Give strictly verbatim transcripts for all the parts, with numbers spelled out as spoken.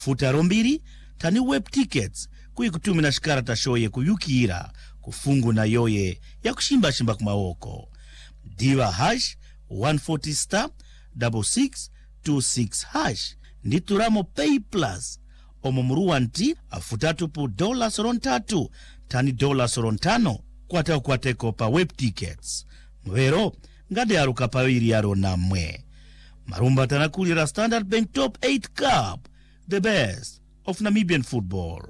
futaro mbiri tani web tickets kuikutumina shikarata shoye kuyukira kufungu na yoye ya kushimba shimba kumaoko diva hash one forty star six six two six hash ndituramo pay plus omumuruwa nti afutatu pu dola sorontatu tani dola sorontano kwata kwateko pa web tickets mwero ngade aruka pawiri yaro namwe marumba tanakulira Standard Bank Top eight Cup, the best of Namibian football.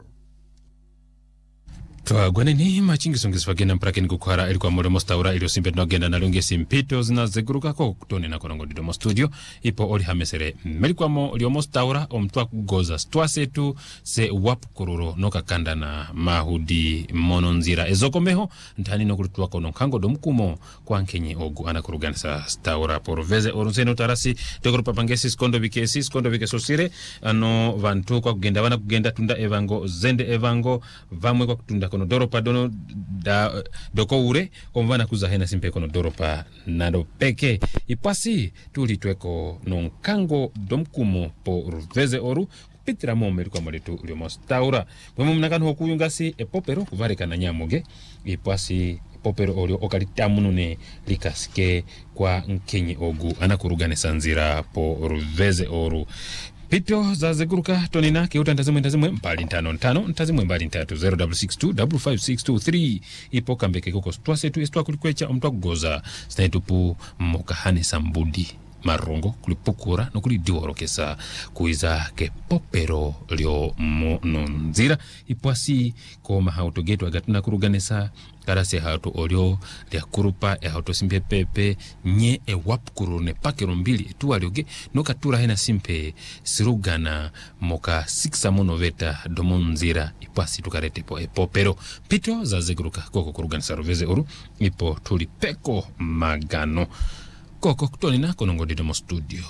Twa gwaneni machingiso ngisifagena mprakeni kukwara ilikuwa mwere mostaura ilio simpe tunagenda na lunge simpito zina zeguruka kwa kutone na konongo didomo studio ipo oli hamesere melikuwa mo lio mostaura omtua kugoza stua setu se wapu kururo noka kanda na mahudi mononzira ezoko meho ntani no kurutua kono kango domkumo kwa nkenye ogu anakuruganisa staura porveze orunzeno tarasi dogoro papangesi skondo vikesi skondo vikesosire ano vantu kwa kugenda wana kugenda tunda evango zende evango vamwe kwa kutunda kono doropa dono da doko ure omvana kuzahena simpe kono doropa nado peke ipasi tulitweko nonkango domkumo po ruveze oru pitira momeri kwa malitu uliomostaura mwemu mnakano hokuyungasi epopero kuvareka na nyamoge ipasi popero olio okalitamunune likasike kwa nkenye ogu anakurugane sanzira po ruveze oru Pito za zeguruka tonina kiuta ntazimwe ntazimwe mbali ntano ntano ntazimwe mbali ntatu zero double six two five five six two three ipo kambeke koko stwa setu istwa kulikwecha omtwa kugoza snaitupu mokahane sambudi marongo kulipukura no kulidiworokesa kuiza ke popero lyo mononzira ipwasi ko mahauto getu agatuna kuruganesa karase hauto olio lya kurupa e hauto simpe pepe nye e wapkurune pakero mbili etu alioge no katura hena simpe sirugana moka siksa monoveta domonzira ipwasi tukarete po e popero pito za zeguruka koko kuruganesa roveze oru ipo tulipeko magano Koko kutonina konongo didomo studio.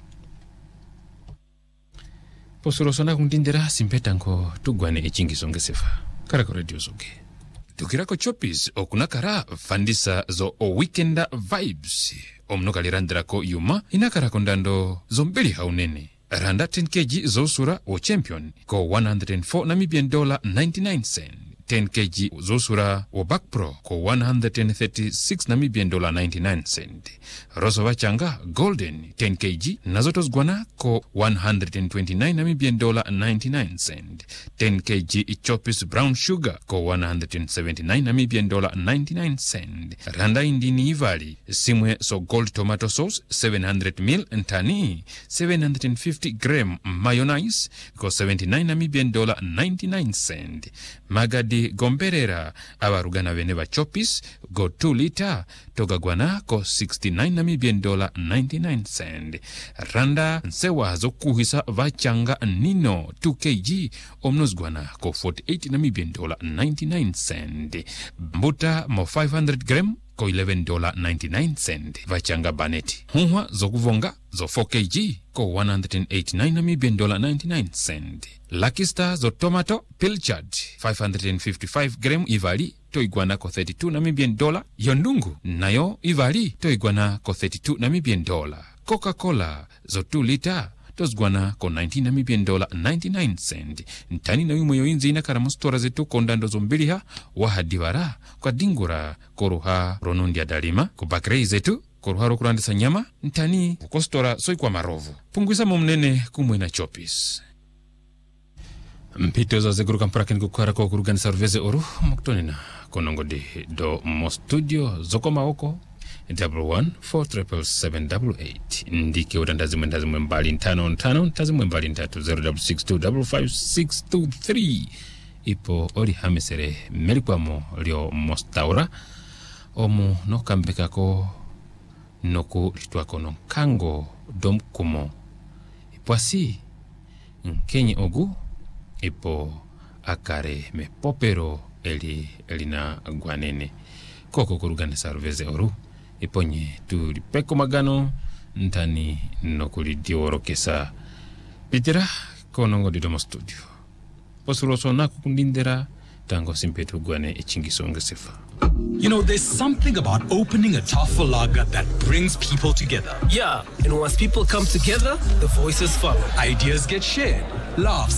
Posurosona kundindira simpetanko tugwane echingiso ngesefa. Karako radio zoge. Tukirako chopis okunakara fandisa zo o weekenda vibes. Omnoka lirandrako yuma inakara kondando zombeli haunene. Randa ten kilograms zo sura o champion ko one hundred four Namibian dollar ninety-nine cents. ten kilograms zosura o back pro ko one hundred thirty-six Namibian dollar ninety-nine cents. Rosova changa golden ten kilograms nazotos guana ko one hundred twenty-nine Namibian dollar ninety-nine cents. ten kilograms chopis brown sugar ko one hundred seventy-nine Namibian dollar ninety-nine cents. Randa indini ivali simwe so gold tomato sauce seven hundred milliliters ntani seven hundred fifty grams mayonnaise ko seventy-nine Namibian dollar ninety-nine cents. Magadi gomberera abarugana bene ba chopis go two liter toga guana ko sixty-nine Namibian dollar ninety-nine cents. Randa nsewa zo kuhisa vachanga nino two kilograms omnos guana ko forty-eight Namibian dollar ninety-nine cents. Mbuta mo five hundred grams ko eleven dollar ninety-nine cents. Vachanga baneti hunwa zo kuvonga zo four kilograms ko one hundred eighty-nine Namibian dollar ninety-nine cents. Lucky Star zo tomato pilchard five hundred fifty-five grams ivali to iguana ko thirty-two Namibian dollar. Yondungu nayo ivali to iguana ko thirty-two Namibian dollar. Coca-Cola zo two liter tozguana ko nineteen Namibian dollar ninety-nine cents. Ntani na yumo yoinzi ina karamustora zetu kondando zombiliha wahadivara kwa dingura koruha ronundia dalima kubakrei zetu koruharo kurandisa nyama ntani kukostora soi kwa marovu punguisa momnene kumwe na chopis. Mpito za zeguruka mprakeni kukwara kwa kuruganisa ruveze oru moktonina konongo di do mo studio zoko maoko double one four triple seven double eight ndike utandazi mwendazi mwembali ntano ntano ntazi mwembali ntatu zero double six two five five six two three ipo oli hamesere melikwamo lio mostaura omu no kambekako noku litwako no kango domkumo ipwasi nkenye ogu ipo akare me popero eli elina guanene koko kuruganisa ruveze oru iponye tulipeko magano ntani nokuli diworokesa pitira konongo didomo studio posuroso na kukundindera tango simpetu guane echingiso ngesefa. You know, there's something about opening a Tafel lager that brings people together. Yeah, and once people come together, the voices follow. Ideas get shared, laughs